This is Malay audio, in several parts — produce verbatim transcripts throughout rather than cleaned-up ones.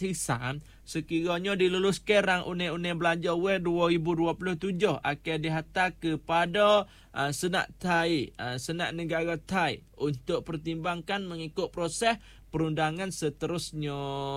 simpatisan sekiranya diluluskan rang undang-undang belanja web dua ribu dua puluh tujuh akan dihantar kepada uh, Senat Thai, uh, Senat Negara Thai untuk pertimbangkan mengikut proses perundangan seterusnya,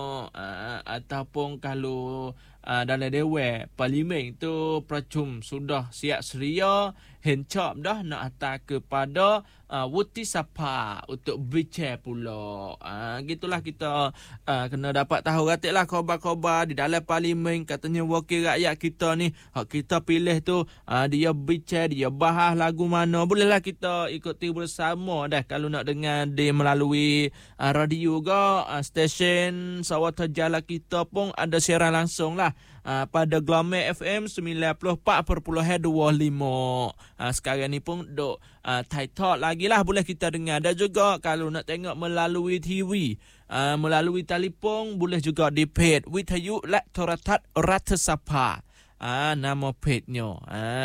uh, ataupun kalau uh, dalam Dewan Parlimen tu percum sudah siap seria hencap dah nak hantar kepada uh, Wuti Sapa untuk bicara pula. Uh, gitulah kita uh, kena dapat tahu ratiklah khabar-khabar di dalam Parlimen. Katanya wakil rakyat kita ni, hak kita pilih tu, uh, dia bicara, dia bahas lagu mana, bolehlah kita ikuti bersama dah. Kalau nak dengar dia melalui uh, radio ke, uh, stesen Sawata Jala kita pun ada siaran langsung lah uh, pada Glamour F M sembilan puluh empat perpuluhan dua lima. Uh, sekarang ni pun duk uh, Thai Talk lagi lah, boleh kita dengar. Dan juga kalau nak tengok melalui T V, uh, melalui telefon, boleh juga di page Witayu Lektoratat Rata Sapa. Ah, nama page-nya.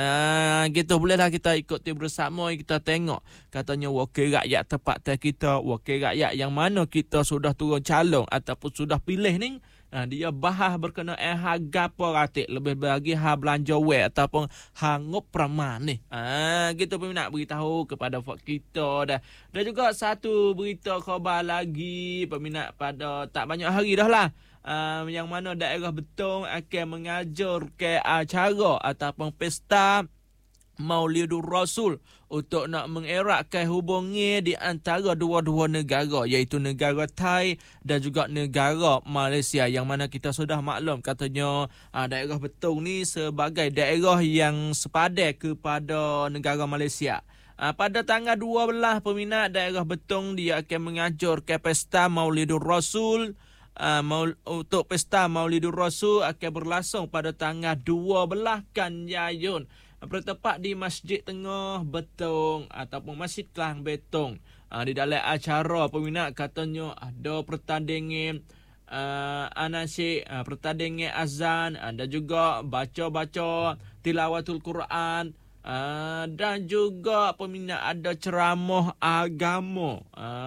Ah, gitu bolehlah kita ikuti bersama, kita tengok. Katanya wakil rakyat tempat kita, wakil rakyat yang mana kita sudah turun calon ataupun sudah pilih ni, ah, dia bahas berkenaan harga apa ratik, lebih bagi hal belanja web ataupun hangup praman ni. Ah, gitu pun nak beritahu kepada fak kita dah. Dan juga satu berita khabar lagi peminat pada tak banyak hari dah lah. Uh, yang mana daerah Betong akan mengajar ke acara ataupun pesta Maulidur Rasul untuk nak mengeratkan hubungan di antara dua-dua negara, iaitu negara Thai dan juga negara Malaysia, yang mana kita sudah maklum katanya uh, daerah Betong ni sebagai daerah yang sepadan kepada negara Malaysia. Uh, pada tanggal dua belas peminat daerah Betong dia akan mengajar ke pesta Maulidur Rasul. Uh, maul, untuk pesta Maulidur Rasul akan berlangsung pada tanggal dua belas kan Yayun, bertepat di Masjid Tengah Betong ataupun Masjid Kelang Betong. Uh, di dalam acara peminat katanya ada pertandingan uh, anasyid, uh, pertandingan azan, uh, dan juga baca-baca tilawatul Quran. Uh, dan juga peminat ada ceramah agama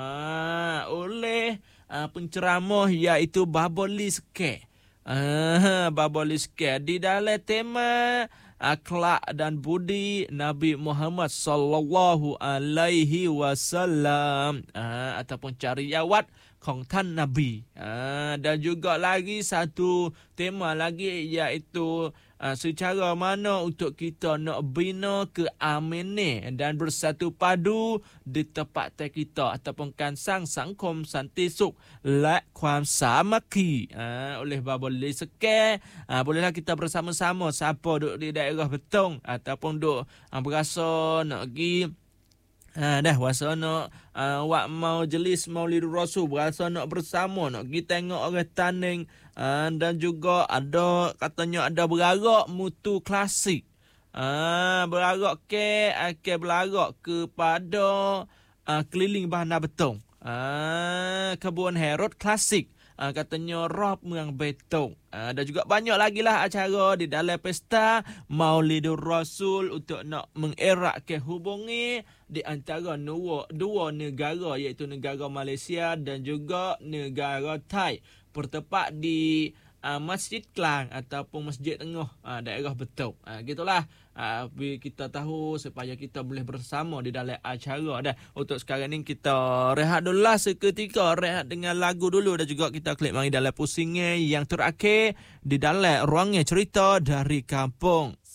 uh, oleh uh, penceramah iaitu Baboliske. Uh, Baboliske di dalam tema akhlak dan budi Nabi Muhammad sallallahu alaihi wasallam, uh, ataupun cariyawatของท่าน Nabi. Uh, dan juga lagi satu tema lagi iaitu uh, secara mana untuk kita nak bina keamanan dan bersatu padu di tempat kita ataupun kansang sangkom santi sukและความสามัคคี uh, oleh Baboli Seke. Uh, bolehlah kita bersama-sama siapa duduk di daerah Betong ataupun duduk uh, berasa nak pergi Ha, dah rasa nak uh, wak mau jelis Maulidur Rasul, berasa nak bersama, nak pergi tengok orang tanding, uh, dan juga ada katanya ada berarak mutu klasik. Uh, berarak ke akan berarak kepada uh, keliling Bandar Betong. Uh, kebun Herod klasik. Uh, katanya Rob Merang Betong. Uh, dan juga banyak lagi lah acara di dalam pesta Maulidur Rasul untuk nak mengeratkan hubungan di antara dua, dua negara, iaitu negara Malaysia dan juga negara Thai, bertepat di uh, Masjid Kelang ataupun Masjid Tengah uh, daerah Betong. Uh, gitulah uh, kita tahu supaya kita boleh bersama di dalam acara dah. Untuk sekarang ni kita rehat dulu lah seketika, rehat dengan lagu dulu, dan juga kita klik mari dalam pusingan yang terakhir di dalam ruangnya cerita dari kampung.